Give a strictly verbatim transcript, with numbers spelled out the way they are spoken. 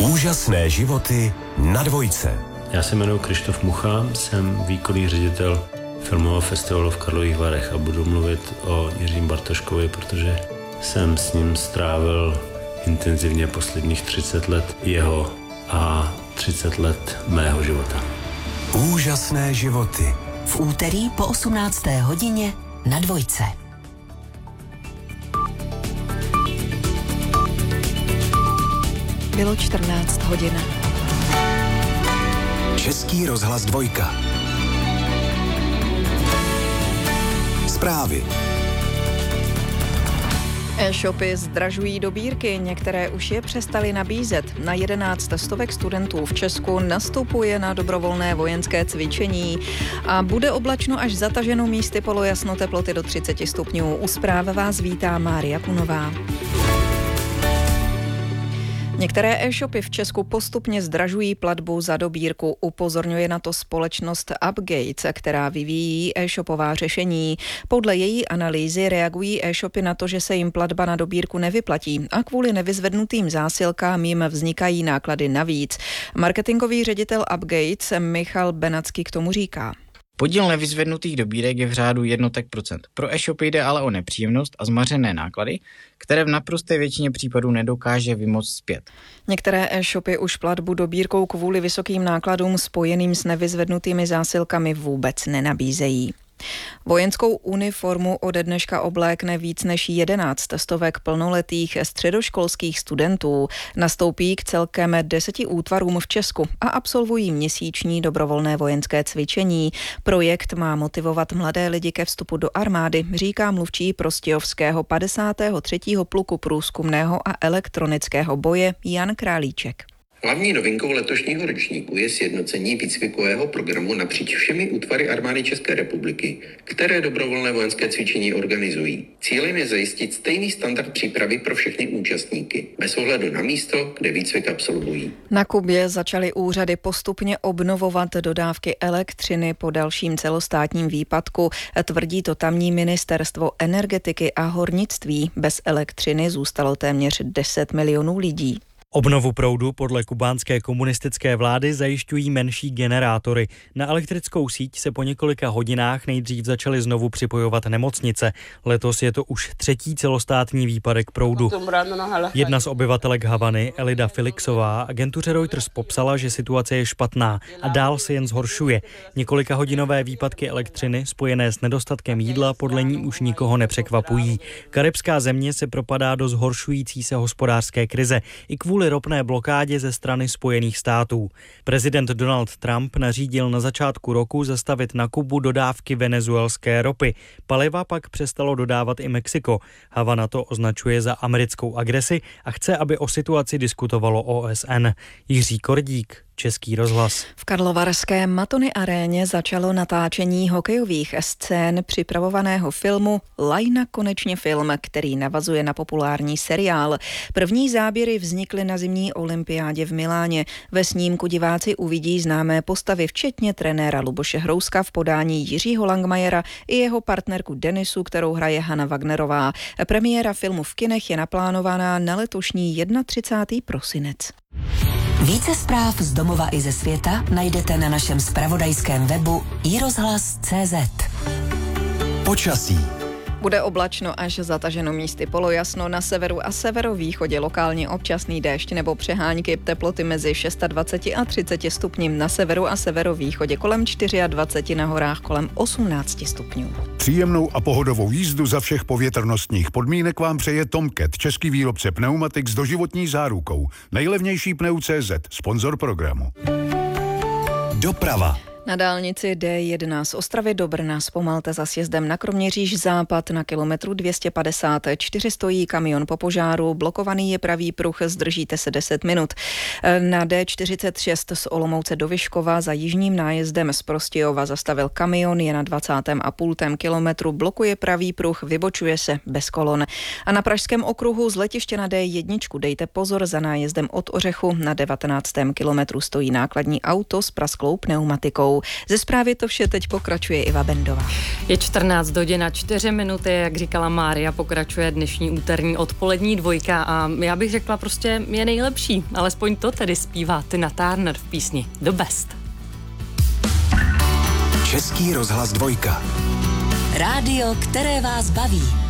Úžasné životy na dvojce. Já se jmenuji Krištof Mucha, jsem výkonný ředitel filmového festivalu v Karlových Varech a budu mluvit o Jiřím Bartoškovi, protože jsem s ním strávil intenzivně posledních třicet let jeho a třicet let mého života. Úžasné životy. V úterý po osmnácté hodině na dvojce. Bylo čtrnáct hodin. Český rozhlas dvojka. Zprávy. E-shopy zdražují dobírky, některé už je přestali nabízet. Na jedenáct stovek studentů v Česku nastupuje na dobrovolné vojenské cvičení a bude oblačno až zataženo místy, polojasno, teploty do třicet stupňů. U zpráv vás vítá Mária Kunová. Některé e-shopy v Česku postupně zdražují platbu za dobírku. Upozorňuje na to společnost Upgate, která vyvíjí e-shopová řešení. Podle její analýzy reagují e-shopy na to, že se jim platba na dobírku nevyplatí a kvůli nevyzvednutým zásilkám jim vznikají náklady navíc. Marketingový ředitel Upgate Michal Benacký k tomu říká. Podíl nevyzvednutých dobírek je v řádu jednotek procent. Pro e-shopy jde ale o nepříjemnost a zmařené náklady, které v naprosté většině případů nedokáže vymoct zpět. Některé e-shopy už platbu dobírkou kvůli vysokým nákladům spojeným s nevyzvednutými zásilkami vůbec nenabízejí. Vojenskou uniformu ode dneška oblékne víc než jedenáct stovek plnoletých středoškolských studentů. Nastoupí k celkem deseti útvarům v Česku a absolvují měsíční dobrovolné vojenské cvičení. Projekt má motivovat mladé lidi ke vstupu do armády, říká mluvčí prostějovského padesátého třetího pluku průzkumného a elektronického boje Jan Králíček. Hlavní novinkou letošního ročníku je sjednocení výcvikového programu napříč všemi útvary armády České republiky, které dobrovolné vojenské cvičení organizují. Cílem je zajistit stejný standard přípravy pro všechny účastníky, bez ohledu na místo, kde výcvik absolvují. Na Kubě začaly úřady postupně obnovovat dodávky elektřiny po dalším celostátním výpadku, tvrdí to tamní ministerstvo energetiky a hornictví. Bez elektřiny zůstalo téměř deset milionů lidí. Obnovu proudu podle kubánské komunistické vlády zajišťují menší generátory. Na elektrickou síť se po několika hodinách nejdřív začaly znovu připojovat nemocnice. Letos je to už třetí celostátní výpadek proudu. Jedna z obyvatelek Havany, Elida Felixová, agentuře Reuters popsala, že situace je špatná a dál se jen zhoršuje. Několika hodinové výpadky elektřiny spojené s nedostatkem jídla podle ní už nikoho nepřekvapují. Karibská země se propadá do zhoršující se hospodářské krize i kvůli ropné blokádě ze strany Spojených států. Prezident Donald Trump nařídil na začátku roku zastavit na Kubu dodávky venezuelské ropy. Paliva pak přestalo dodávat i Mexiko. Havana to označuje za americkou agresi a chce, aby o situaci diskutovalo O S N. Jiří Kordík, Český rozhlas. V karlovarské Matony aréně začalo natáčení hokejových scén připravovaného filmu Lajna konečně film, který navazuje na populární seriál. První záběry vznikly na zimní olympiádě v Miláně. Ve snímku diváci uvidí známé postavy, včetně trenéra Luboše Hrouska v podání Jiřího Langmajera i jeho partnerku Denisu, kterou hraje Hana Wagnerová. Premiéra filmu v kinech je naplánovaná na letošní třicátého prvního prosinec. Více zpráv z domova i ze světa najdete na našem zpravodajském webu i rozhlas tečka cé zet. Počasí. Bude oblačno až zataženo místy, polojasno, na severu a severovýchodě lokálně občasný déšť nebo přehánky, teploty mezi dvacet šest a třicet stupňů, na severu a severovýchodě kolem dvacet čtyři, na horách kolem osmnáct stupňů. Příjemnou a pohodovou jízdu za všech povětrnostních podmínek vám přeje Tomcat, český výrobce pneumatik s doživotní zárukou. Nejlevnější pneu tečka cé zet, sponzor programu. Doprava. Na dálnici D jedna z Ostravy do Brna zpomalte za sjezdem na Kroměříž západ na kilometru dvě stě padesát čtyři stojí kamion po požáru, blokovaný je pravý pruh, zdržíte se deset minut. Na D čtyřicet šest z Olomouce do Vyškova za jižním nájezdem z Prostějova zastavil kamion, je na dvacátém a půltém kilometru, blokuje pravý pruh, vybočuje se bez kolon. A na pražském okruhu z letiště na D jedna dejte pozor za nájezdem od Ořechu, na devatenáctém kilometru stojí nákladní auto s prasklou pneumatikou. Jírovcovou. Ze zprávy to vše teď pokračuje Iva Bendová. Je čtrnáct hodin a čtyři minuty, jak říkala Mária, pokračuje dnešní úterní odpolední dvojka a já bych řekla prostě je nejlepší, alespoň to tedy zpívá Tina Turner v písni The Best. Český rozhlas dvojka. Rádio, které vás baví.